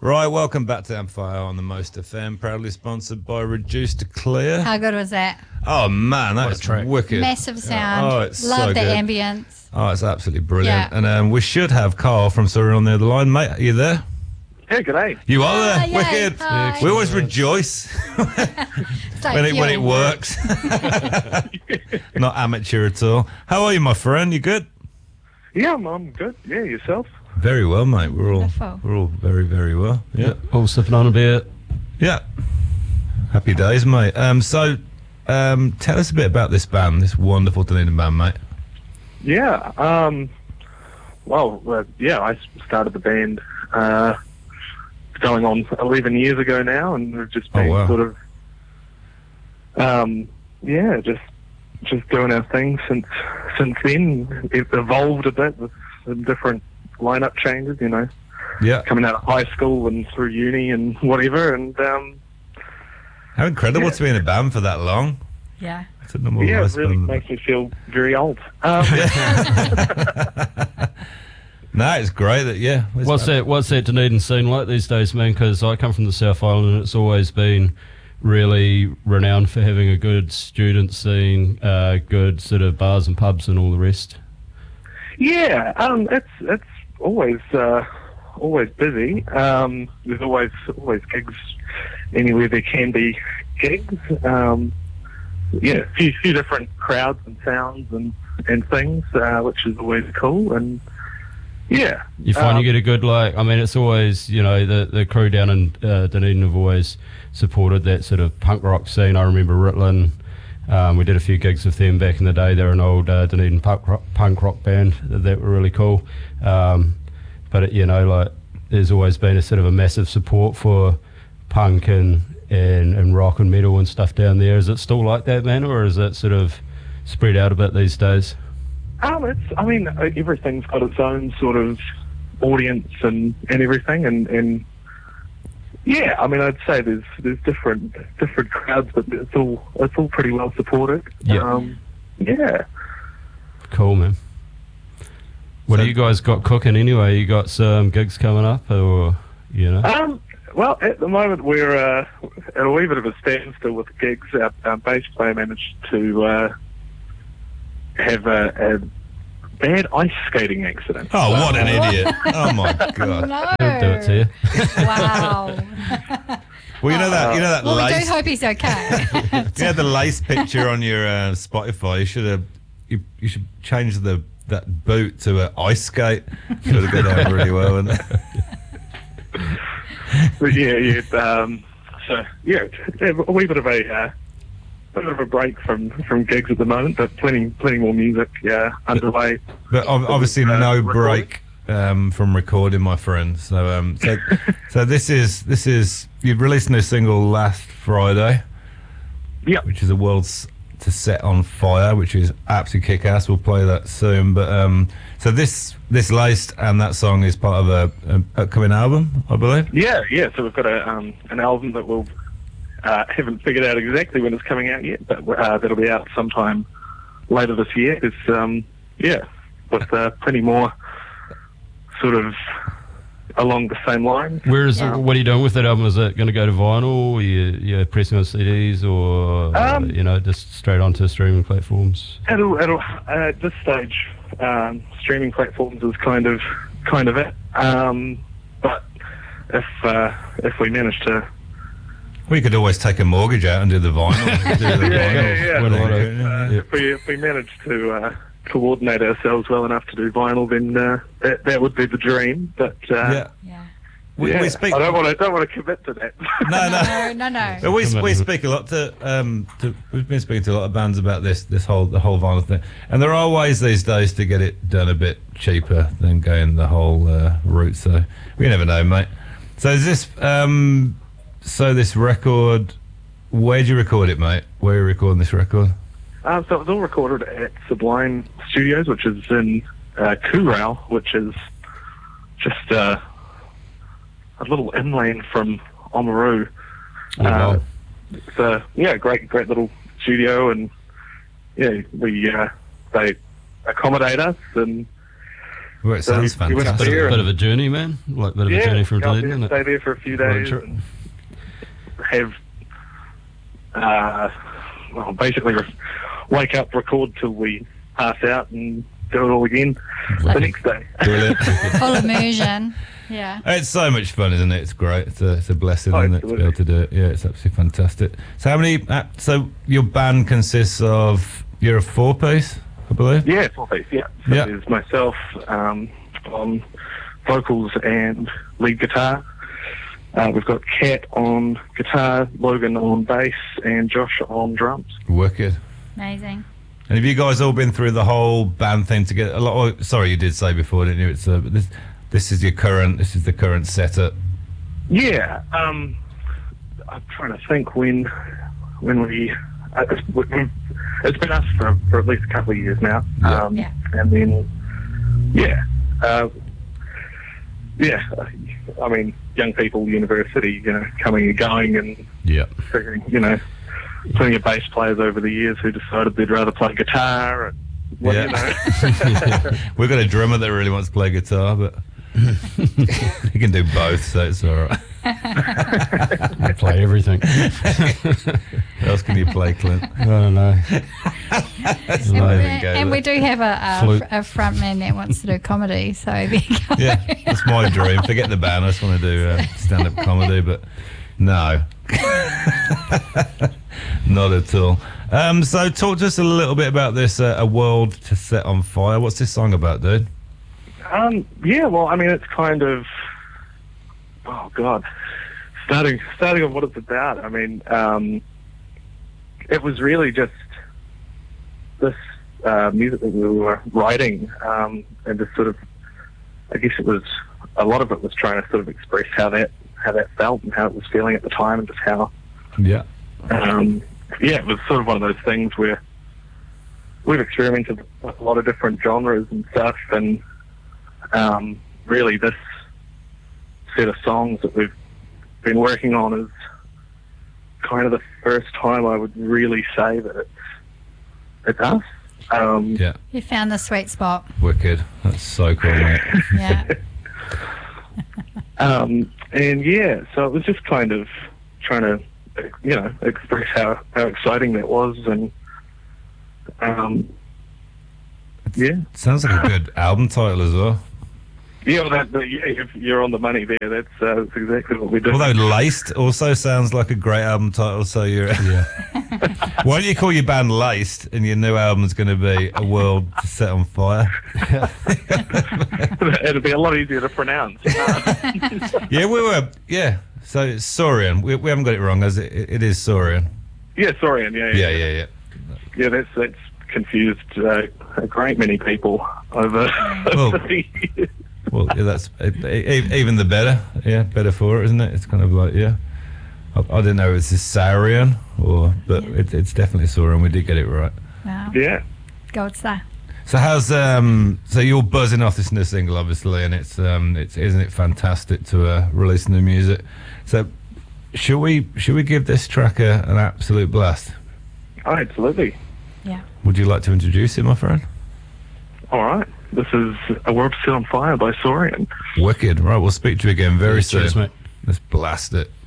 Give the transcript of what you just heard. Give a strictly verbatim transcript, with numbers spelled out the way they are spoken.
Right, welcome back to Amplifier on the Most F M, proudly sponsored by Reduce to Clear. How good was that? Oh man, that What a was track. wicked. Massive sound. Oh, it's Love so the good. ambience. Oh, it's absolutely brilliant. Yeah. And um, we should have Carl from Surrey on the other line. Mate, are you there? Yeah, g'day. You are Ah, there. yay. Wicked. Hi. We always rejoice It's like when it, when it fuel. works. Not amateur at all. How are you, my friend? You good? Yeah, I'm, I'm good. Yeah, yourself? Very well, mate. We're all Wonderful. we're all very, very well. Yeah. All sipping on a bit. Yeah. Happy days, mate. Um, so, um, tell us a bit about this band, this wonderful Dunedin band, mate. Yeah. Um. Well, uh, yeah, I started the band uh, going on eleven years ago now, and we've just been Oh, wow. sort of, um, yeah, just just doing our thing since since then. It evolved a bit with some different lineup changes, you know, Yeah. coming out of high school and through uni and whatever, and um, How incredible Yeah. to be in a band for that long. Yeah. It's a number yeah, of it nice really bands. makes me feel very old. Um, No, it's great that, yeah. it's- What's that? What's that Dunedin scene like these days, man? Because I come from the South Island, and it's always been really renowned for having a good student scene, uh, good sort of bars and pubs and all the rest. Yeah, um, it's it's always uh, always busy. Um, there's always always gigs anywhere there can be gigs. Um, yeah, a few, few different crowds and sounds and and things, uh, which is always cool. And yeah, You find um, you get a good, like, I mean, it's always, you know, the, the crew down in uh, Dunedin have always supported that sort of punk rock scene. I remember Ritlin. Um, we did a few gigs with them back in the day. They're an old uh, Dunedin punk rock, punk rock band that were really cool. Um, but, it, you know, like, there's always been a sort of a massive support for punk and, and, and rock and metal and stuff down there. Is it still like that, man, or is it sort of spread out a bit these days? Um, it's, I mean, uh, everything's got its own sort of audience and, and everything, and, and yeah, I mean, I'd say there's there's different different crowds, but it's all it's all pretty well supported. Yeah. Um, yeah. Cool, man. What So- do you guys got cooking anyway? You got some gigs coming up, or, you know? Um, well, at the moment we're uh, at a wee bit of a standstill with gigs. Our, our bass player managed to uh, have a, a bad ice skating accident. Oh, what an idiot. Oh, my God. No. I'll do it to you. Wow. Well, you know that, you know that well, we do lace, hope he's okay. you know the lace picture on your uh, Spotify. You should have, you, you should change the that boot to an ice skate. It would have gone down really well, wouldn't it? But yeah, yeah. Um, so yeah, a wee bit of a uh, bit of a break from, from gigs at the moment, but plenty plenty more music uh, underway. But ob- obviously, Uh, no recording. break um, from recording, my friend. So, um, so, so this is this is you've released a new single last Friday, Yeah. which is a world's to set on fire, which is absolutely kick-ass. We'll play that soon. But um, so this this laced and that song is part of a, a upcoming album, I believe. Yeah, yeah. So we've got a um, an album that we'll uh, haven't figured out exactly when it's coming out yet, but uh, that'll be out sometime later this year. It's um, yeah, with uh, plenty more sort of along the same line. Where is Yeah. what are you doing with that album? Is it going to go to vinyl? Are you, you pressing on C Ds, or Um, you know, just straight onto streaming platforms? It'll, it'll, uh, at this stage, um, streaming platforms is kind of kind of it. Um, but if uh, if we manage to, We could always take a mortgage out and do the vinyl. do the Yeah, vinyl yeah, yeah. Win a lot of- thing, yeah. uh, if we if we manage to uh, coordinate ourselves well enough to do vinyl, then uh, that that would be the dream. But uh, Yeah. Yeah. We, yeah, we speak. I don't want to don't want to commit to that. No, no. No, no, no. But we, Come on. we speak a lot to, um, to we've been speaking to a lot of bands about this this whole the whole vinyl thing, and there are ways these days to get it done a bit cheaper than going the whole uh, route. So we never know, mate. So is this um, so this record? Where'd you record it, mate? Where are you recording this record? Um, so it was all recorded at Sublime Studios, which is in uh, Coorau, which is just uh, a little inland from Oamaru. Oh, wow. Uh, it's a yeah, great, great little studio, and yeah, we uh, they accommodate us, and Well, it So sounds we- we went up fantastic. there Bit of a journey, man. Like a bit of a yeah, journey from go up Dunedin, there, isn't stay it? there for a few Road days trip. and have, uh, well, basically re- wake up, record till we pass out, and do it all again the next day. Brilliant. Full immersion. Yeah. It's so much fun, isn't it? It's great. It's a, it's a blessing, Oh, isn't it, to be able to do it? Yeah, it's absolutely fantastic. So, how many? Uh, so, your band consists of you're a four piece, I believe. Yeah, four piece. Yeah, so Yeah. there's myself um, on vocals and lead guitar. Uh, we've got Kat on guitar, Logan on bass, and Josh on drums. Wicked. Amazing. And have you guys all been through the whole band thing to get a lot? Oh, sorry, you did say before, didn't you? It's uh, this. This is your current. This is the current setup. Yeah, um, I'm trying to think when when we. Uh, it's, we- it's been us for, for at least a couple of years now. Yeah. Um, Yeah. And then, yeah, uh, yeah. I mean, young people, university, you know, coming and going, and Yeah. figuring, you know, plenty of bass players over the years who decided they'd rather play guitar. And, well, Yeah. you know. We've got a drummer that really wants to play guitar, but he can do both, so it's all right. I play everything. What else can you play, Clint? I don't know. It's And, not we, even go and we there. do have a, a, Flute. fr- a front man that wants to do comedy, so there you go. Yeah, that's my dream. Forget the band. I just want to do uh, stand-up comedy, but no, not at all. Um, so, talk to us a little bit about this. Uh, a World to Set on Fire. What's this song about, dude? Um, yeah, well, I mean, it's kind of, oh God, starting starting on what it's about. I mean, um, it was really just this uh, music that we were writing, um, and just sort of, I guess it was a lot of it was trying to sort of express how that how that felt and how it was feeling at the time, and just how, Yeah, um, yeah, it was sort of one of those things where we've experimented with a lot of different genres and stuff, and Um, really, this set of songs that we've been working on is kind of the first time I would really say that it's, it's us. Um, yeah, You found the sweet spot. wicked. That's so cool, mate. Yeah. um, and yeah, so it was just kind of trying to, you know, express how, how exciting that was, and um, yeah. Sounds like a good album title as well. Yeah, well, that, that, yeah, if you're on the money there. That's, uh, that's exactly what we do. Although Laced also sounds like a great album title, so you're. Yeah. Why don't you call your band Laced, and your new album's going to be A World to Set on Fire? It'd be a lot easier to pronounce. Uh, Yeah, we were. Yeah, so it's Saurian. We, we haven't got it wrong, as it, it is Saurian. yeah, Saurian, yeah, Yeah, yeah, yeah. Yeah, that's that's confused uh, a great many people over, Well- over the years. Well, yeah, that's e- e- even the better. Yeah, better for it, isn't it? It's kind of like, yeah. I, I didn't know it was Saurian, or but Yeah. it, it's definitely Saurian. We did get it right. Wow. Yeah. Gold star. So how's um? So you're buzzing off this new single, obviously, and it's um, it's isn't it fantastic to uh, release new music? So should we should we give this track a, an absolute blast? Oh, absolutely. Yeah. Would you like to introduce it, my friend? All right. This is A World Set on Fire by Saurian. Wicked. Right, we'll speak to you again very soon. Cheers, mate. Let's blast it.